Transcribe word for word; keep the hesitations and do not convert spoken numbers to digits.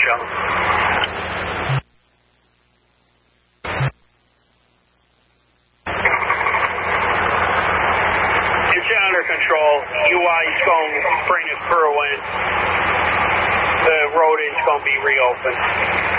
gentlemen. It's under control. U I's going to bring a crew in. The road is going to be reopened.